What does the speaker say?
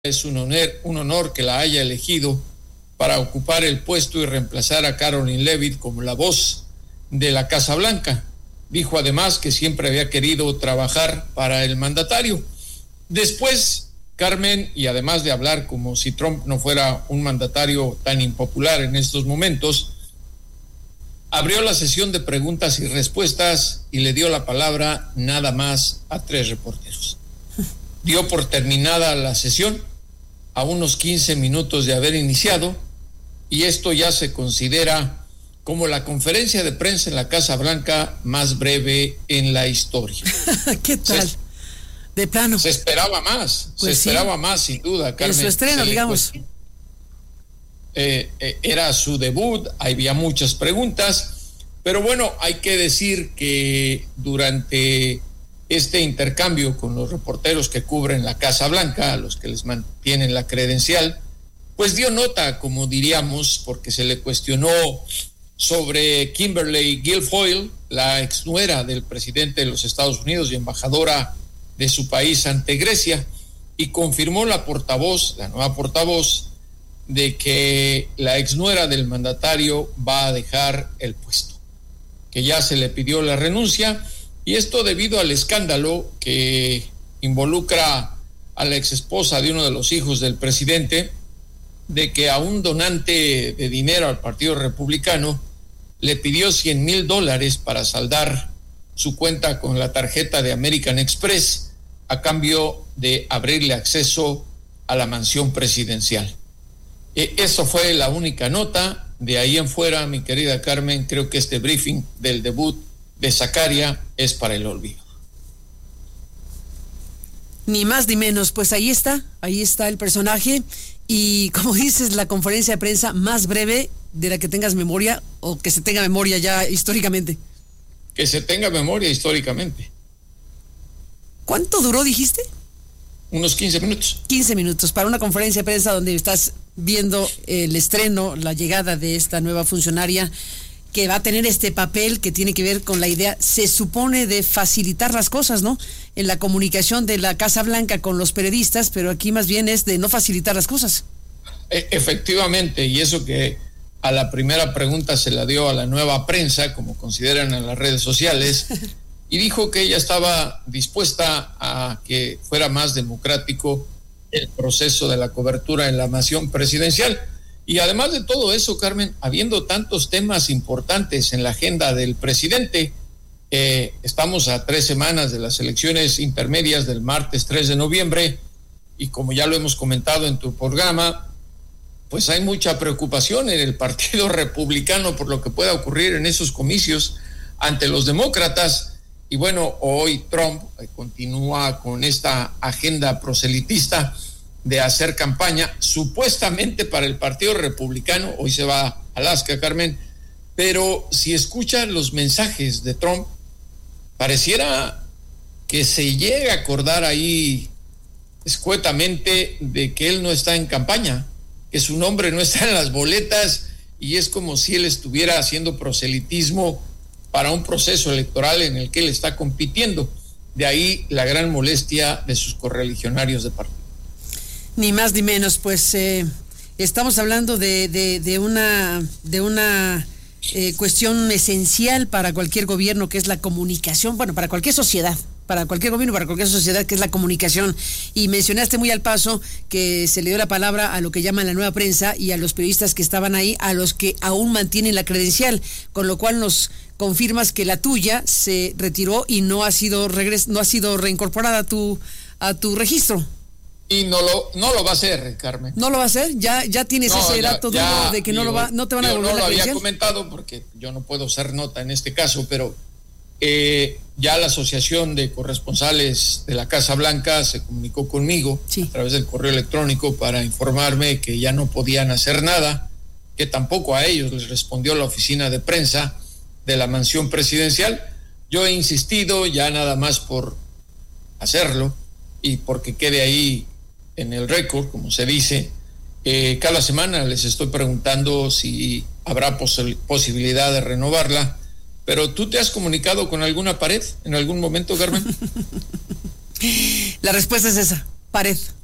Es un honor que la haya elegido para ocupar el puesto y reemplazar a Caroline Leavitt como la voz de la Casa Blanca. Dijo además que siempre había querido trabajar para el mandatario. Después, Carmen, y además de hablar como si Trump no fuera un mandatario tan impopular en estos momentos, abrió la sesión de preguntas y respuestas y le dio la palabra nada más a 3 reporteros. Dio por terminada la sesión a unos 15 minutos de haber iniciado, y esto ya se considera como la conferencia de prensa en la Casa Blanca más breve en la historia. ¿Qué tal? De plano. Se esperaba más, pues se esperaba más, sin duda, Carmen. En su estreno, digamos. Era su debut, había muchas preguntas, pero bueno, hay que decir que durante este intercambio con los reporteros que cubren la Casa Blanca, a los que les mantienen la credencial, pues dio nota, como diríamos, porque se le cuestionó sobre Kimberly Guilfoyle, la exnuera del presidente de los Estados Unidos y embajadora de su país ante Grecia, y confirmó la nueva portavoz, de que la exnuera del mandatario va a dejar el puesto, que ya se le pidió la renuncia. Y esto debido al escándalo que involucra a la exesposa de uno de los hijos del presidente, de que a un donante de dinero al Partido Republicano le pidió $100,000 para saldar su cuenta con la tarjeta de American Express a cambio de abrirle acceso a la mansión presidencial. Eso fue la única nota. De ahí en fuera, mi querida Carmen, creo que este briefing del debut de Zacaria es para el olvido. Ni más ni menos, pues ahí está el personaje, y como dices, la conferencia de prensa más breve de la que tengas memoria, o que se tenga memoria ya históricamente. Que se tenga memoria históricamente. ¿Cuánto duró, dijiste? Unos 15 minutos. 15 minutos para una conferencia de prensa donde estás viendo el estreno, la llegada de esta nueva funcionaria que va a tener este papel que tiene que ver con la idea, se supone, de facilitar las cosas, ¿no? En la comunicación de la Casa Blanca con los periodistas, pero aquí más bien es de no facilitar las cosas. Efectivamente, y eso que a la primera pregunta se la dio a la nueva prensa, como consideran en las redes sociales, y dijo que ella estaba dispuesta a que fuera más democrático el proceso de la cobertura en la mansión presidencial. Y además de todo eso, Carmen, habiendo tantos temas importantes en la agenda del presidente, estamos a 3 semanas de las elecciones intermedias del martes 3 de noviembre, y como ya lo hemos comentado en tu programa, pues hay mucha preocupación en el Partido Republicano por lo que pueda ocurrir en esos comicios ante los demócratas. Y bueno, hoy Trump continúa con esta agenda proselitista de hacer campaña supuestamente para el Partido Republicano. Hoy se va a Alaska, Carmen, pero si escuchan los mensajes de Trump, pareciera que se llega a acordar ahí escuetamente de que él no está en campaña, que su nombre no está en las boletas, y es como si él estuviera haciendo proselitismo para un proceso electoral en el que él está compitiendo. De ahí la gran molestia de sus correligionarios de partido. Ni más ni menos, pues estamos hablando de una cuestión esencial para cualquier gobierno, que es la comunicación, bueno, para cualquier sociedad, para cualquier gobierno, para cualquier sociedad, que es la comunicación. Y mencionaste muy al paso que se le dio la palabra a lo que llaman la nueva prensa y a los periodistas que estaban ahí, a los que aún mantienen la credencial, con lo cual nos confirmas que la tuya se retiró y no ha sido reincorporada a tu registro. Y no lo va a hacer, Carmen. ¿No lo va a hacer? ¿Ya tienes ese dato duro de que no te van a devolver la credencial? Yo no lo había comentado porque yo no puedo hacer nota en este caso, pero ya la Asociación de Corresponsales de la Casa Blanca se comunicó conmigo a través del correo electrónico para informarme que ya no podían hacer nada, que tampoco a ellos les respondió la oficina de prensa de la mansión presidencial. Yo he insistido ya nada más por hacerlo y porque quede ahí en el récord, como se dice. Cada semana les estoy preguntando si habrá posibilidad de renovarla, pero ¿tú te has comunicado con alguna pared en algún momento, Carmen? La respuesta es esa, pared.